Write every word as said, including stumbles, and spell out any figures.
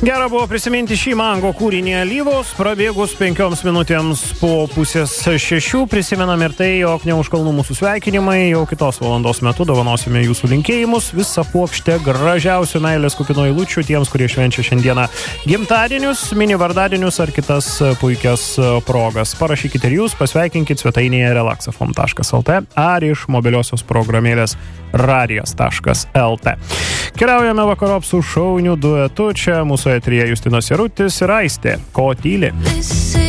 Gera buvo prisiminti šį Mango kūrinį Alyvos, prabėgus penkioms minutėms po pusės šešių. Prisimenam ir tai, jog ne už kalnų mūsų sveikinimai, jau kitos valandos metu dovanosime jūsų linkėjimus, visą puokštę gražiausių meilės kupinų eilučių tiems, kurie švenčia šiandieną gimtadienius, mini vardadienius ar kitas puikias progas. Parašykite ir jūs, pasveikinkit svetainėje relaxafm taškas lt ar iš mobiliosios programėlės radijas taškas lt. Keliaujame vakarop su šauniu duetu, čia mūsų eteryje Justinas Jarutis ir Aistė. Ko tyli?